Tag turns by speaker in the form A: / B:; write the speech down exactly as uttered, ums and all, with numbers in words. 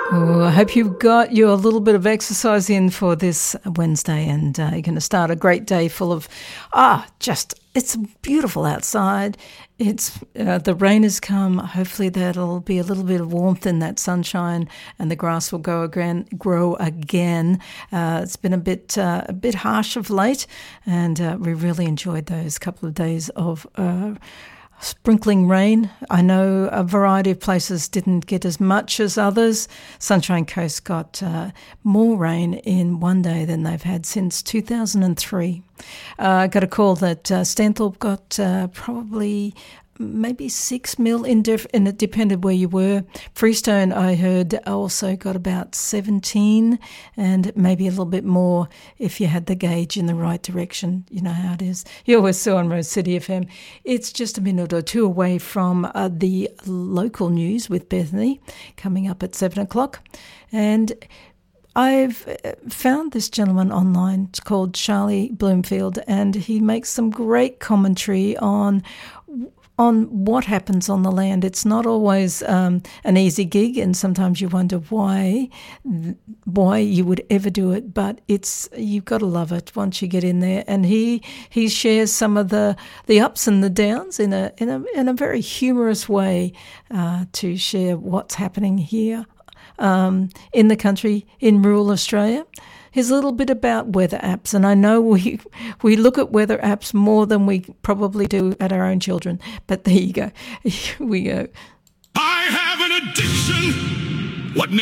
A: Oh, I hope you've got your little bit of exercise in for this Wednesday, and uh, you're going to start a great day full of, ah, just, it's beautiful outside. It's uh, the rain has come. Hopefully that'll be a little bit of warmth in that sunshine, and the grass will go again, grow again. Uh, it's been a bit uh, a bit harsh of late, and uh, we really enjoyed those couple of days of uh, sprinkling rain. I know a variety of places didn't get as much as others. Sunshine Coast got uh, more rain in one day than they've had since two thousand three. Uh, I got a call that uh, Stanthorpe got uh, probably maybe six mil in, diff- and it depended where you were. Freestone, I heard, also got about seventeen, and maybe a little bit more if you had the gauge in the right direction. You know how it is. You always saw on Rose City F M. It's just a minute or two away from uh, the local news with Bethany coming up at seven o'clock. And I've found this gentleman online. It's called Charlie Bloomfield, and he makes some great commentary on on what happens on the land. It's not always um, an easy gig, and sometimes you wonder why why you would ever do it, but it's you've got to love it once you get in there. And he he shares some of the, the ups and the downs in a in a in a very humorous way uh, to share what's happening here um, in the country, in rural Australia. Here's a little bit about weather apps, and I know we we look at weather apps more than we probably do at our own children, but there you go. We go.
B: I have an addiction. What now?